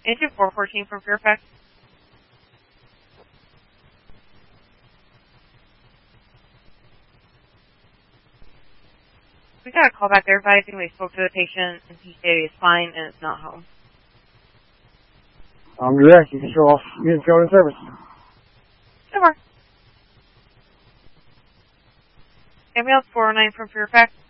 Agent 414 from Fairfax. We got a call back there advising we spoke to the patient and he stated he's fine and is not home. Direct. You can show off units going in service. Sure. Ambulance 409 from Fairfax.